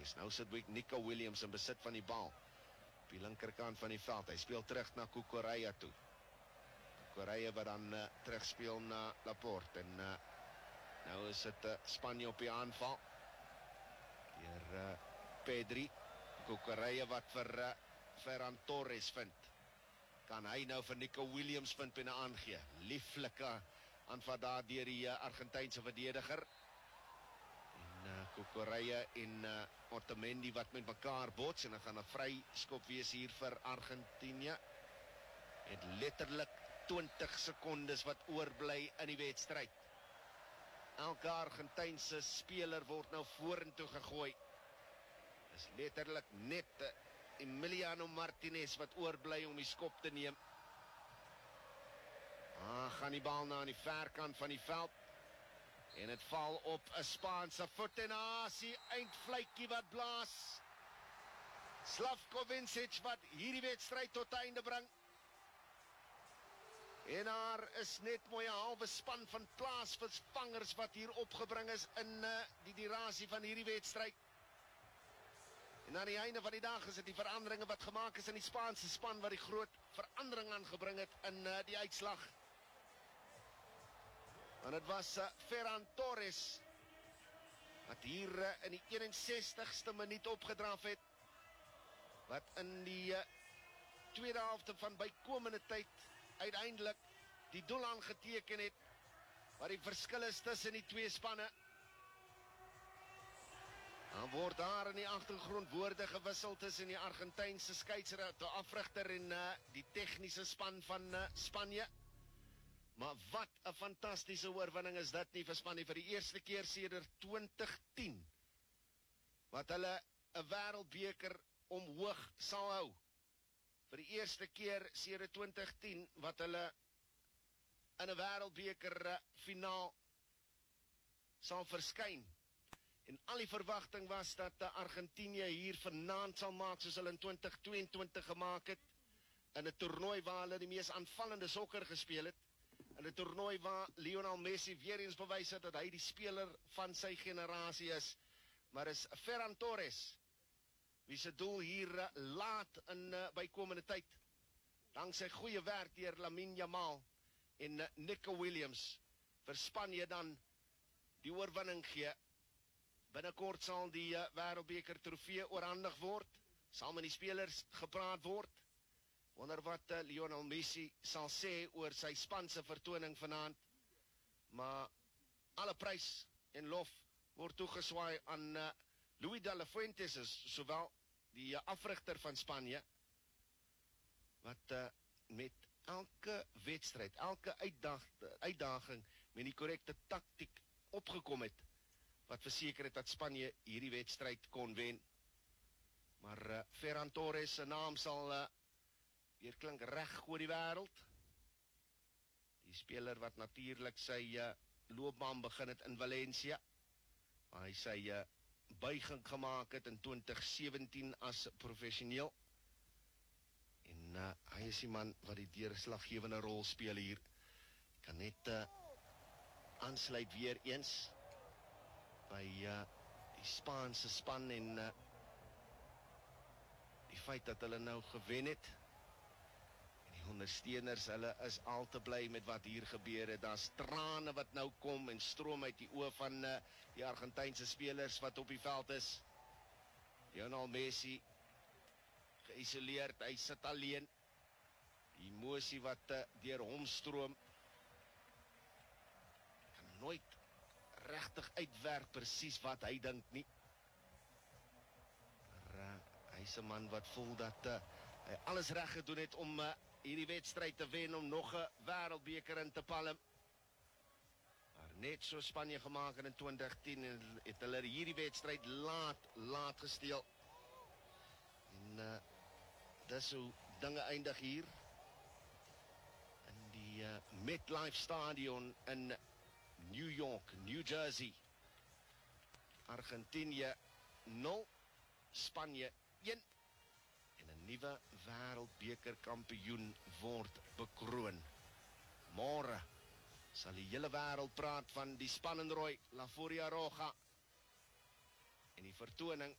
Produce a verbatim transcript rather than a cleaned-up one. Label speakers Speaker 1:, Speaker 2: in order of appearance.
Speaker 1: is nou sit Nico Williams in besit van die bal. Op die linkerkant van die veld. Hy speel terug na Cucurella toe. Cucurella wat dan uh, terugspeel na Laporte. En uh, nou is dit uh, Spanje op die aanval. Hier uh, Pedri. Cucurella wat vir uh, Ferran Torres vind. Kan hy nou vir Nico Williams vind binne aangee. Lieflike aanvat daar deur die uh, Argentynse verdediger. En uh, Cucurella en uh, Otamendi wat met mekaar bots. En dan gaan 'n vry skop wees hier vir Argentinië. Het letterlik twintig sekondes wat oorbly in die wedstryd. Elke Argentynse speler word nou vorentoe gegooi. Dis letterlik net uh, Emiliano Martinez wat oorbly om die skop te neem. Ah, gaan die bal na aan die verkant van die veld. En het val op 'n Spaanse voet en Asi eindvletjie wat blaas. Slavko Vincic wat hierdie wedstryd tot einde bring. En daar is net mooi 'n halwe span van plaasvervangers wat hier opgebring is in uh, die durasie van hierdie wedstryd. En aan die einde van die dag is dit die veranderinge wat gemaak is in die Spaanse span wat die groot verandering aangebring het in uh, die uitslag. En het was uh, Ferran Torres wat hier uh, in die eenensestigste minuut opgedraf het. Wat in die uh, tweede helfte van bykomende tyd uiteindelik die doel aangeteken het. Wat die verskil is tussen die twee spanne. Dan word daar in die agtergrond woorde gewissel tussen die Argentynse skeiersrechter, afrigter en uh, die tegniese span van uh, Spanje. Maar wat 'n fantastiese oorwinning is dit nie vir Spanje vir die eerste keer sedert twintig tien. Wat hulle 'n wêreldbeker omhoog sal hou. Vir die eerste keer sedert twintig tien wat hulle in 'n wêreldbeker uh, finaal sal verskyn. En al die verwagting was dat uh, Argentinië hier vanaand sal maak soos hulle in twintig tweeëntwintig gemaak het. In 'n toernooi waar hulle die mees aanvallende sokker gespeel het. In 'n toernooi waar Lionel Messi weer eens bewys het dat hy die speler van sy generasie is. Maar is Ferran Torres wie se doel hier uh, laat in uh, bykomende tyd. Dank sy goeie werk deur Lamine Yamal en uh, Nico Williams vir Spanje dan die oorwinning gee. Binnekort sal die uh, wêreldbeker trofee oorhandig word. Sal met die spelers gepraat word. Wonder wat uh, Lionel Messi sal sê oor sy spanse vertoning vanaand. Maar alle prys en lof word toegeswaai aan uh, Luis de la Fuentes, is sowel die uh, afrigter van Spanje, wat uh, met elke wedstryd, elke uitdag, uitdaging met die korrekte taktiek opgekom het, wat verseker het dat Spanje hierdie wedstryd kon wen. Maar uh, Ferran Torres se naam sal uh, weer klink reg oor die wêreld. Die speler wat natuurlik sy uh, loopbaan begin het in Valencia, waar hy sy uh, buiging gemaak het in twintig sewentien as professioneel. En uh, hy is die man wat die deurslaggewende rol speel hier. Kan net uh, aansluit weer eens by uh, die Spaanse span en uh, die feit dat hulle nou gewen het. En die ondersteuners, hulle is al te bly met wat hier gebeur het. Daar's trane wat nou kom en stroom uit die oë van uh, die Argentynse spelers wat op die veld is. Lionel Messi geïsoleerd, hy sit alleen. Die emosie wat uh, deur hom stroom kan nooit regtig uitwerk presies wat hy dink nie. Maar uh, hy is 'n man wat voel dat uh, hy alles reg gedoen het om uh, hierdie wedstryd te wen, om nog 'n wêreldbeker in te palm. Maar net so Spanje gemaak in twintig tien en het hulle hierdie wedstryd laat, laat gesteel. En uh, dis hoe dinge eindig hier in die uh, MetLife Stadion in New York, New Jersey. Argentinië nul, Spanje een. En 'n nuwe wêreldbekerkampioen word bekroon. Môre sal die hele wêreld praat van die span en rooi, La Furia Roja. En die vertoning